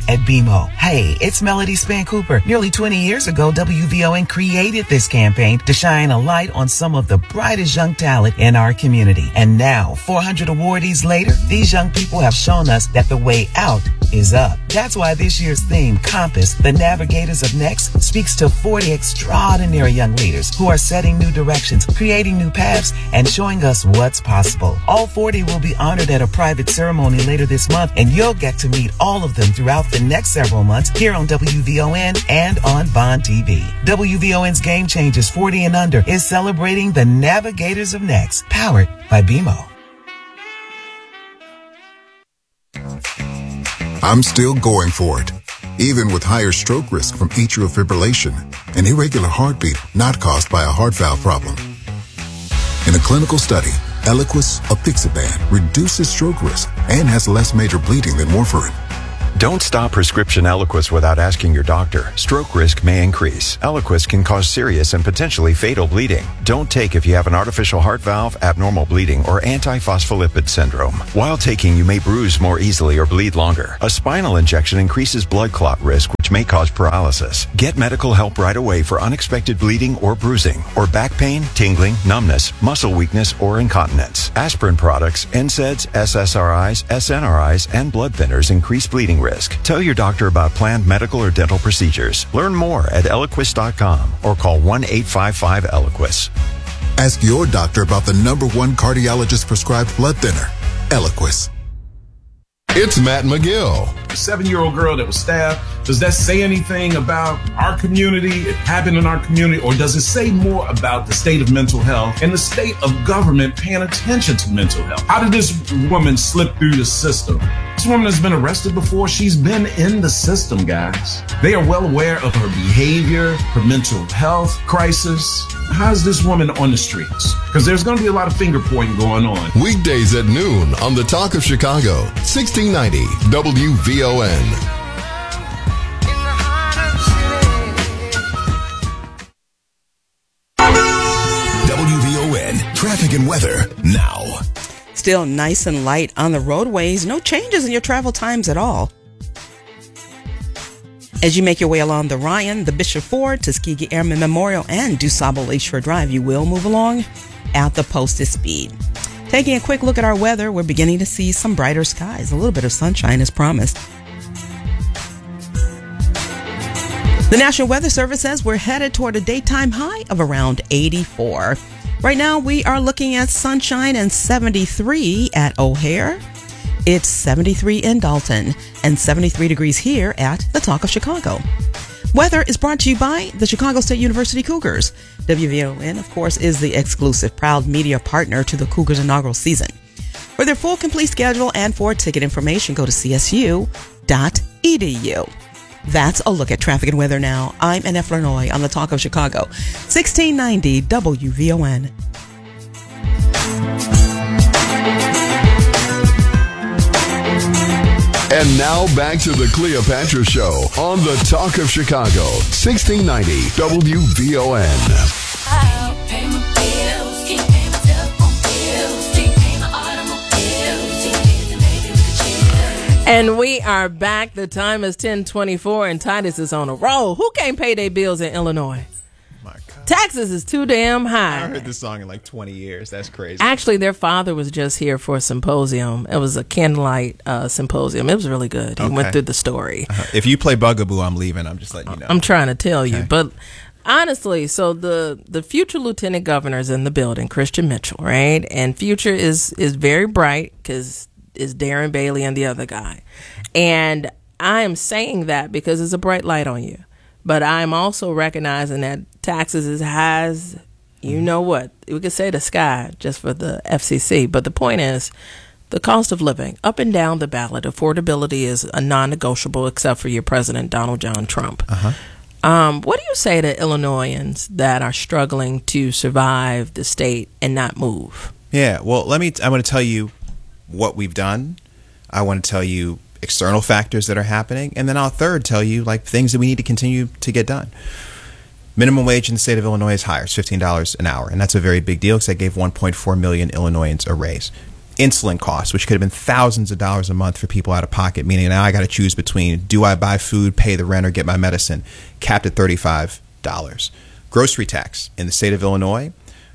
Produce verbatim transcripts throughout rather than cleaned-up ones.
at B M O. Hey, it's Melody Span Cooper. Nearly twenty years ago, W V O N created this campaign to shine a light on some of the brightest young talent in our community. And now, four hundred awardees later, these young people have shown us that the way out is up. That's why this year's theme, Compass, the Navigators of Next, speaks to forty extraordinary young leaders who are setting new directions, creating new paths, and showing us what's possible. All forty will be honored at a private ceremony later this month, and you'll get to meet all of them throughout the next several months here on W V O N and on Vaughn T V. W V O N's Game Changers forty and Under is celebrating the Navigators of Next, powered by B M O. I'm still going for it, even with higher stroke risk from atrial fibrillation, an irregular heartbeat not caused by a heart valve problem. In a clinical study, Eliquis apixaban reduces stroke risk and has less major bleeding than warfarin. Don't stop prescription Eliquis without asking your doctor. Stroke risk may increase. Eliquis can cause serious and potentially fatal bleeding. Don't take if you have an artificial heart valve, abnormal bleeding, or antiphospholipid syndrome. While taking, you may bruise more easily or bleed longer. A spinal injection increases blood clot risk, which may cause paralysis. Get medical help right away for unexpected bleeding or bruising, or back pain, tingling, numbness, muscle weakness, or incontinence. Aspirin products, N SAIDs, S S R Is, S N R Is, and blood thinners increase bleeding risk. Tell your doctor about planned medical or dental procedures. Learn more at Eliquis dot com or call one eight five five Eliquis. Ask your doctor about the number one cardiologist prescribed blood thinner, Eliquis. It's Matt McGill. A seven-year-old girl that was stabbed, does that say anything about our community? It happened in our community, or does it say more about the state of mental health and the state of government paying attention to mental health? How did this woman slip through the system? This woman has been arrested before. She's been in the system, guys. They are well aware of her behavior, her mental health crisis. How is this woman on the streets? Because there's going to be a lot of finger pointing going on. Weekdays at noon on The Talk of Chicago, sixteen ninety W V O N. W V O N traffic and weather now. Still nice and light on the roadways. No changes in your travel times at all. As you make your way along the Ryan, the Bishop Ford, Tuskegee Airmen Memorial, and DuSable Lakeshore Drive, you will move along at the posted speed. Taking a quick look at our weather, we're beginning to see some brighter skies. A little bit of sunshine is promised. The National Weather Service says we're headed toward a daytime high of around eighty-four. Right now, we are looking at sunshine and seventy-three at O'Hare. It's seventy-three in Dalton and seventy-three degrees here at the Talk of Chicago. Weather is brought to you by the Chicago State University Cougars. W V O N, of course, is the exclusive proud media partner to the Cougars inaugural season. For their full complete schedule and for ticket information, go to c s u dot e d u. That's a look at traffic and weather now. I'm Annette Flournoy on the Talk of Chicago, sixteen ninety W V O N. And now back to the Cleopatra Show on The Talk of Chicago, sixteen ninety W V O N. I'll pay my bills, keep paying my telephone bills, keep paying my automobiles, and maybe we could chill. And we are back. The time is ten twenty-four, and Titus is on a roll. Who can't pay their bills in Illinois? My God. Taxes is too damn high. I heard this song in like twenty years. That's crazy. Actually, their father was just here for a symposium. It was a candlelight uh, symposium. It was really good. He Okay. went through the story. Uh-huh. If you play Bugaboo, I'm leaving. I'm just letting you know. I'm trying to tell Okay. you. But honestly, so the, the future lieutenant governor is in the building, Christian Mitchell, right? And future is, is very bright because it's Darren Bailey and the other guy. And I am saying that because it's a bright light on you. But I'm also recognizing that taxes is high as, you know what, we could say the sky just for the F C C. But the point is, the cost of living, up and down the ballot, affordability is a non-negotiable except for your president, Donald John Trump. Uh-huh. Um, what do you say to Illinoisans that are struggling to survive the state and not move? Yeah, well, let me, I want to tell you what we've done. I want to tell you external factors that are happening. And then I'll third tell you like things that we need to continue to get done. Minimum wage in the state of Illinois is higher. It's fifteen dollars an hour. And that's a very big deal because that gave one point four million Illinoisans a raise. insulin costs, which could have been thousands of dollars a month for people out of pocket, meaning now I got to choose between do I buy food, pay the rent, or get my medicine, capped at thirty-five dollars. Grocery tax in the state of Illinois,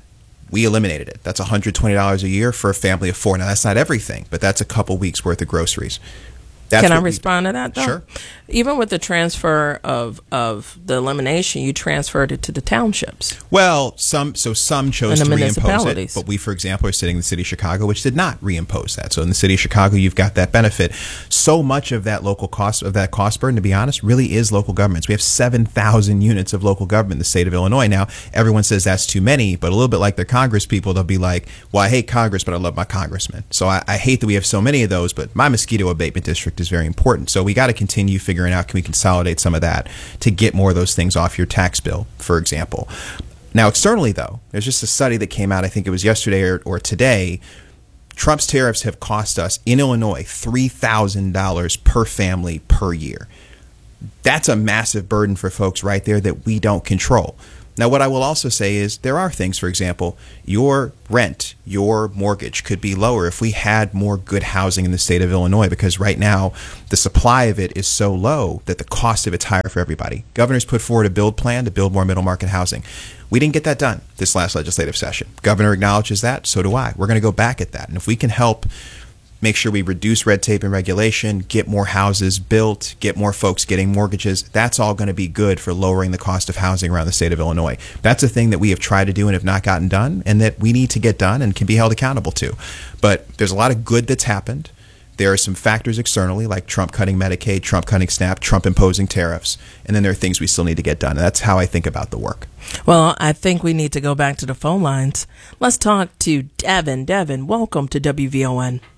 we eliminated it. That's one hundred twenty dollars a year for a family of four. Now, that's not everything, but that's a couple weeks worth of groceries. That's Can I what we- respond to that, though? Sure. Even with the transfer of, of the elimination, you transferred it to the townships. Well, some so some chose And to the reimpose it, municipalities. but we, for example, are sitting in the city of Chicago, which did not reimpose that. So in the city of Chicago, you've got that benefit. So much of that local cost of that cost burden, to be honest, really is local governments. We have seven thousand units of local government in the state of Illinois. Now, everyone says that's too many, but a little bit like their Congress people, they'll be like, well, I hate Congress, but I love my congressman. So I, I hate that we have so many of those, but my mosquito abatement district is very important. So we got to continue figuring out, can we consolidate some of that to get more of those things off your tax bill, for example. Now, externally, though, there's just a study that came out, I think it was yesterday or, or today. Trump's tariffs have cost us in Illinois three thousand dollars per family per year. That's a massive burden for folks right there that we don't control. Now, what I will also say is there are things, for example, your rent, your mortgage could be lower if we had more good housing in the state of Illinois, because right now the supply of it is so low that the cost of it's higher for everybody. Governor's put forward a build plan to build more middle market housing. We didn't get that done this last legislative session. Governor acknowledges that, so do I. We're going to go back at that. And if we can help make sure we reduce red tape and regulation, get more houses built, get more folks getting mortgages, that's all going to be good for lowering the cost of housing around the state of Illinois. That's a thing that we have tried to do and have not gotten done, and that we need to get done and can be held accountable to. But there's a lot of good that's happened. There are some factors externally, like Trump cutting Medicaid, Trump cutting SNAP, Trump imposing tariffs, and then there are things we still need to get done. And that's how I think about the work. Well, I think we need to go back to the phone lines. Let's talk to Devin. Devin, welcome to W V O N.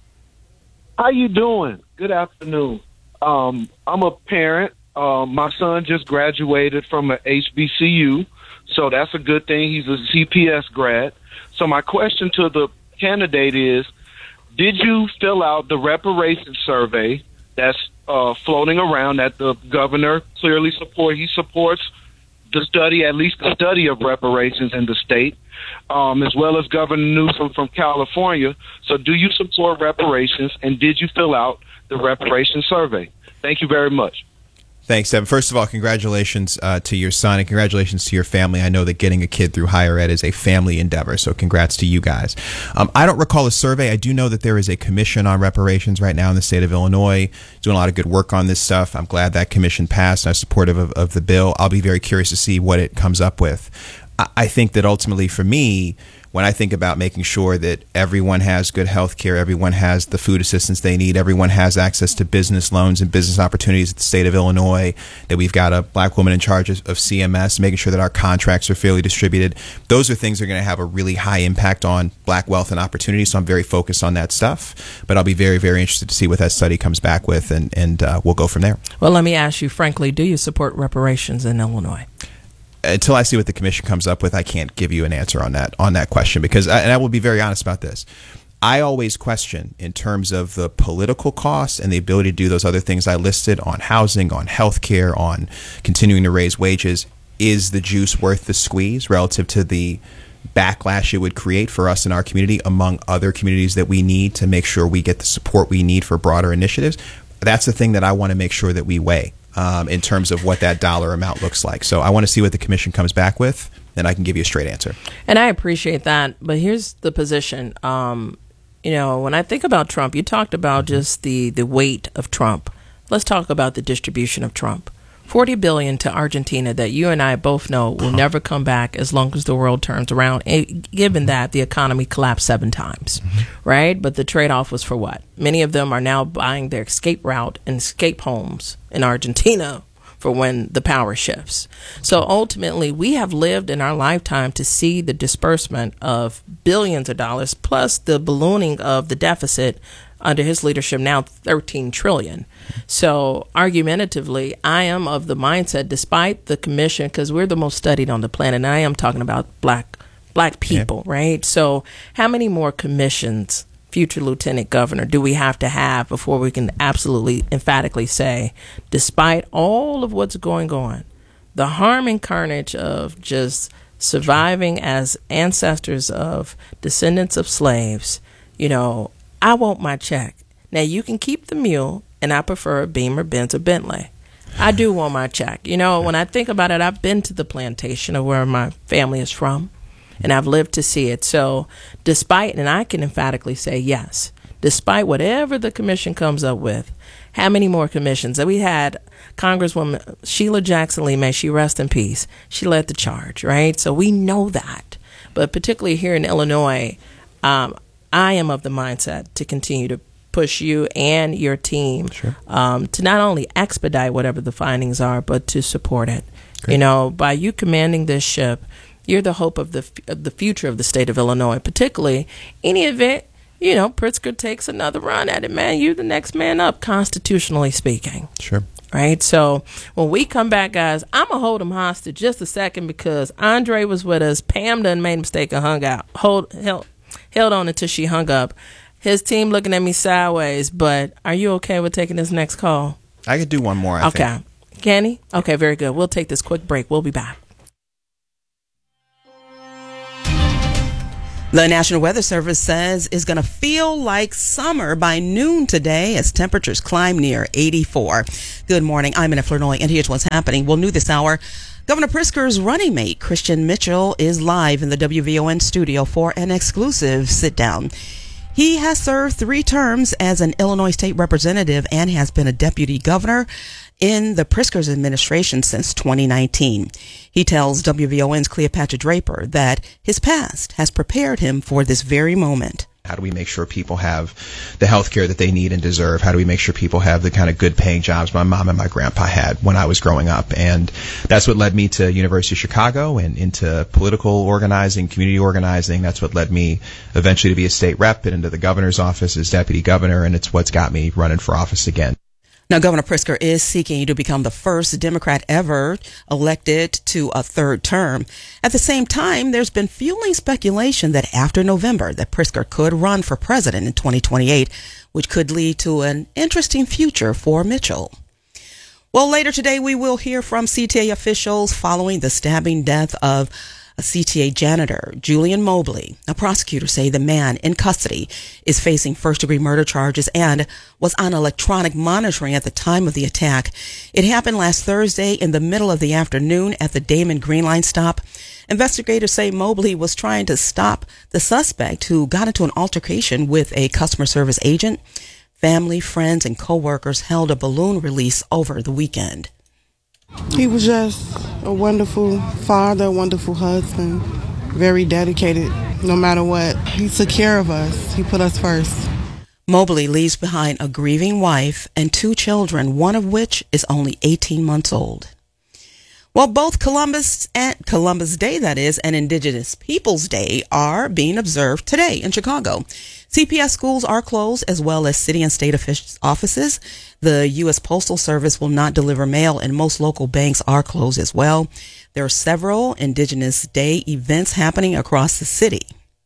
How you doing? Good afternoon. Um, I'm a parent. Um, my son just graduated from a H B C U, so that's a good thing. He's a C P S grad. So my question to the candidate is, did you fill out the reparations survey that's uh, floating around that the governor clearly support? He supports the study, at least the study of reparations in the state, um, as well as Governor Newsom from California. So do you support reparations, and did you fill out the reparations survey? Thank you very much. Thanks, Devin. First of all, congratulations uh, to your son, and congratulations to your family. I know that getting a kid through higher ed is a family endeavor, so congrats to you guys. Um, I don't recall a survey. I do know that there is a commission on reparations right now in the state of Illinois, doing a lot of good work on this stuff. I'm glad that commission passed. I'm supportive of, of the bill. I'll be very curious to see what it comes up with. I, I think that ultimately for me, when I think about making sure that everyone has good health care, everyone has the food assistance they need, everyone has access to business loans and business opportunities in the state of Illinois, that we've got a black woman in charge of, of C M S, making sure that our contracts are fairly distributed, those are things that are going to have a really high impact on black wealth and opportunity. So I'm very focused on that stuff. But I'll be very, very interested to see what that study comes back with, and, and uh, we'll go from there. Well, let me ask you, frankly, do you support reparations in Illinois? Until I see what the commission comes up with, I can't give you an answer on that on that question, because, and I will be very honest about this, I always question in terms of the political costs and the ability to do those other things I listed on housing, on healthcare, on continuing to raise wages. Is the juice worth the squeeze relative to the backlash it would create for us in our community among other communities that we need to make sure we get the support we need for broader initiatives? That's the thing that I want to make sure that we weigh. Um, in terms of what that dollar amount looks like. So I want to see what the commission comes back with, then I can give you a straight answer. And I appreciate that, but here's the position. Um, you know, when I think about Trump, you talked about just the, the weight of Trump. Let's talk about the distribution of Trump. forty billion dollars to Argentina that you and I both know will uh-huh. never come back as long as the world turns around, given that the economy collapsed seven times, mm-hmm. right? But the trade-off was for what? Many of them are now buying their escape route and escape homes in Argentina for when the power shifts. So ultimately, we have lived in our lifetime to see the disbursement of billions of dollars, plus the ballooning of the deficit under his leadership, now thirteen trillion. So argumentatively, I am of the mindset, despite the commission, because we're the most studied on the planet, and I am talking about black black people, yeah. right? So how many more commissions, future lieutenant governor, do we have to have before we can absolutely emphatically say, despite all of what's going on, the harm and carnage of just surviving as ancestors of descendants of slaves, you know, I want my check. Now, you can keep the mule, and I prefer a Beamer, Benz, or Bentley. I do want my check. You know, when I think about it, I've been to the plantation of where my family is from, and I've lived to see it. So despite, and I can emphatically say yes, despite whatever the commission comes up with, how many more commissions? We had Congresswoman Sheila Jackson Lee, may she rest in peace. She led the charge, right? So we know that. But particularly here in Illinois, um, I am of the mindset to continue to push you and your team sure. um, to not only expedite whatever the findings are, but to support it. Great. You know, by you commanding this ship, you're the hope of the of the future of the state of Illinois, particularly any event. You know, Pritzker takes another run at it, man. You're the next man up, constitutionally speaking. Sure. Right? So when we come back, guys, I'm going to hold him hostage just a second because Andre was with us. Pam done made a mistake and hung out. Hold, held, held on until she hung up. His team looking at me sideways, but are you okay with taking this next call? I could do one more, I okay. think. Can he? Okay, very good. We'll take this quick break. We'll be back. The National Weather Service says it's going to feel like summer by noon today as temperatures climb near eighty-four. Good morning. I'm Anna Flournoy, and here's what's happening. Well, new this hour, Governor Pritzker's running mate, Christian Mitchell, is live in the W V O N studio for an exclusive sit-down. He has served three terms as an Illinois state representative and has been a deputy governor in the Pritzker's administration since twenty nineteen. He tells W V O N's Cleopatra Draper that his past has prepared him for this very moment. How do we make sure people have the health care that they need and deserve? How do we make sure people have the kind of good paying jobs my mom and my grandpa had when I was growing up? And that's what led me to University of Chicago and into political organizing, community organizing. That's what led me eventually to be a state rep and into the governor's office as deputy governor. And it's what's got me running for office again. Now, Governor Pritzker is seeking to become the first Democrat ever elected to a third term. At the same time, there's been fueling speculation that after November, that Pritzker could run for president in twenty twenty-eight, which could lead to an interesting future for Mitchell. Well, later today, we will hear from C T A officials following the stabbing death of a C T A janitor, Julian Mobley. Now, prosecutors say the man in custody is facing first-degree murder charges and was on electronic monitoring at the time of the attack. It happened last Thursday in the middle of the afternoon at the Damon Green Line stop. Investigators say Mobley was trying to stop the suspect who got into an altercation with a customer service agent. Family, friends, and co-workers held a balloon release over the weekend. He was just a wonderful father, a wonderful husband, very dedicated no matter what. He took care of us. He put us first. Mobley leaves behind a grieving wife and two children, one of which is only eighteen months old. Well, both Columbus and Columbus Day, that is, and Indigenous Peoples Day are being observed today in Chicago. C P S schools are closed as well as city and state offices. The U S Postal Service will not deliver mail and most local banks are closed as well. There are several Indigenous Day events happening across the city.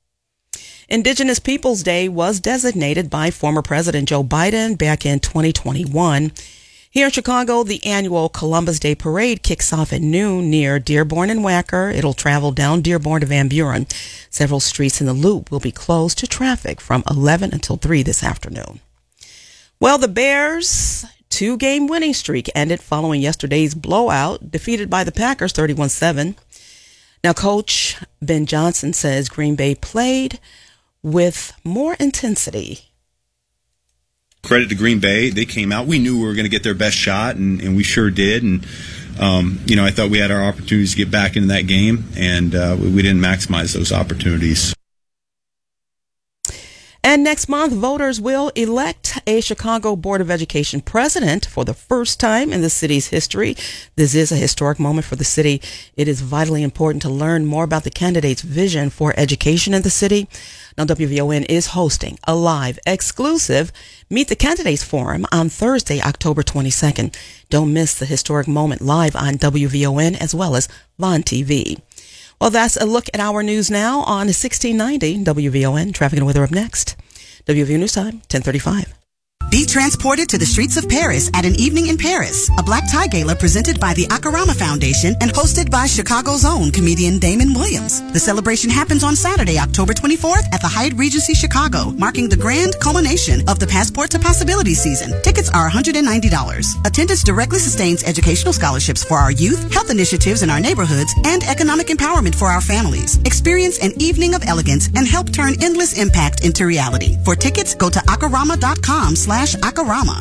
Indigenous Peoples Day was designated by former President Joe Biden back in twenty twenty-one. Here in Chicago, the annual Columbus Day Parade kicks off at noon near Dearborn and Wacker. It'll travel down Dearborn to Van Buren. Several streets in the Loop will be closed to traffic from eleven until three this afternoon. Well, the Bears' two-game winning streak ended following yesterday's blowout, defeated by the Packers thirty-one seven. Now, Coach Ben Johnson says Green Bay played with more intensity. Credit to Green Bay. They came out. We knew we were going to get their best shot, and, and we sure did. And, um, you know, I thought we had our opportunities to get back into that game, and uh, we, we didn't maximize those opportunities. And next month, voters will elect a Chicago Board of Education president for the first time in the city's history. This is a historic moment for the city. It is vitally important to learn more about the candidate's vision for education in the city. Now, W V O N is hosting a live, exclusive Meet the Candidates Forum on Thursday, October twenty-second. Don't miss the historic moment live on W V O N as well as Vaughn T V. Well, that's a look at our news now on sixteen ninety W V O N. Traffic and weather up next. W V O News Time, ten thirty-five. Be transported to the streets of Paris at An Evening in Paris, a black tie gala presented by the Akarama Foundation and hosted by Chicago's own comedian Damon Williams. The celebration happens on Saturday, October twenty-fourth at the Hyatt Regency Chicago, marking the grand culmination of the Passport to Possibility season. Tickets are one hundred ninety dollars. Attendance directly sustains educational scholarships for our youth, health initiatives in our neighborhoods, and economic empowerment for our families. Experience an evening of elegance and help turn endless impact into reality. For tickets, go to akarama.com slash Akarama.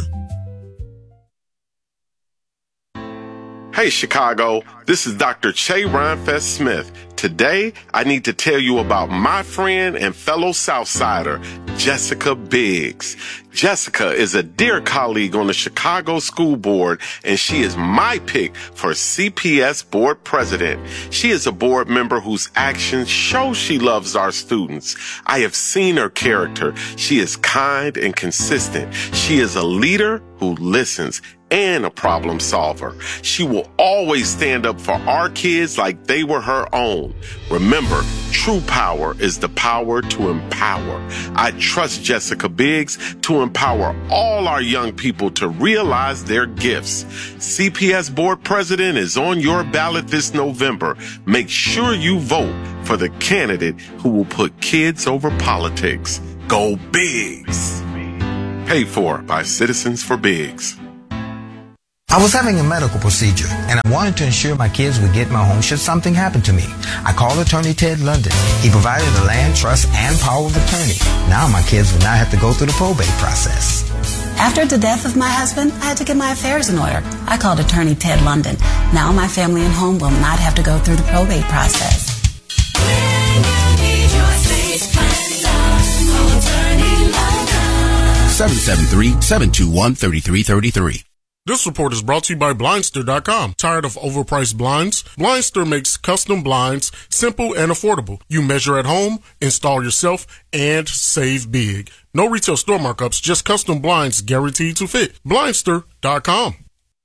Hey Chicago, this is Doctor Che Rhinefest Smith. Today, I need to tell you about my friend and fellow Southsider, Jessica Biggs. Jessica is a dear colleague on the Chicago School Board, and she is my pick for C P S Board President. She is a board member whose actions show she loves our students. I have seen her character. She is kind and consistent. She is a leader who listens and a problem solver. She will always stand up for our kids like they were her own. Remember, true power is the power to empower. I trust Jessica Biggs to empower all our young people to realize their gifts. C P S Board President is on your ballot this November. Make sure you vote for the candidate who will put kids over politics. Go Biggs! Paid for by Citizens for Biggs. I was having a medical procedure, and I wanted to ensure my kids would get my home should something happen to me. I called attorney Ted London. He provided the land, trust, and power of attorney. Now my kids would not have to go through the probate process. After the death of my husband, I had to get my affairs in order. I called attorney Ted London. Now my family and home will not have to go through the probate process. seven seven three, seven two one, three three three three. This report is brought to you by Blindster dot com. Tired of overpriced blinds? Blindster makes custom blinds simple and affordable. You measure at home, install yourself, and save big. No retail store markups, just custom blinds guaranteed to fit. Blindster dot com.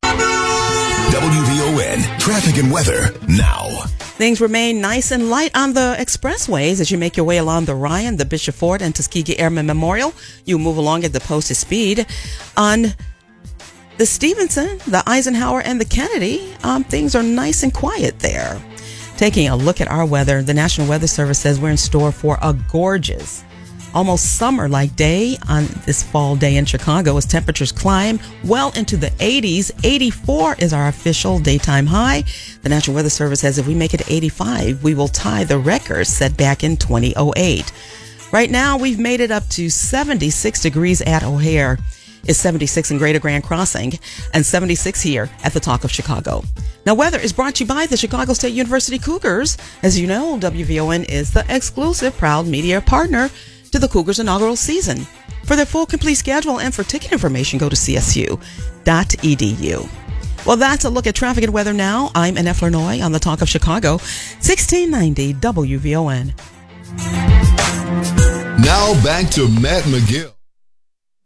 W V O N, traffic and weather now. Things remain nice and light on the expressways as you make your way along the Ryan, the Bishop Ford, and Tuskegee Airmen Memorial. You move along at the posted speed. On the Stevenson, the Eisenhower, and the Kennedy, um, things are nice and quiet there. Taking a look at our weather, the National Weather Service says we're in store for a gorgeous, almost summer-like day on this fall day in Chicago as temperatures climb well into the eighties. eighty-four is our official daytime high. The National Weather Service says if we make it to eighty-five, we will tie the record set back in two thousand eight. Right now, we've made it up to seventy-six degrees at O'Hare. Is seventy-six in Greater Grand Crossing and seventy-six here at the Talk of Chicago. Now, weather is brought to you by the Chicago State University Cougars. As you know, W V O N is the exclusive proud media partner to the Cougars inaugural season. For their full complete schedule and for ticket information, go to c s u dot e d u. Well, that's a look at traffic and weather now. I'm Annette Flournoy on the Talk of Chicago, sixteen ninety W V O N. Now back to Matt McGill.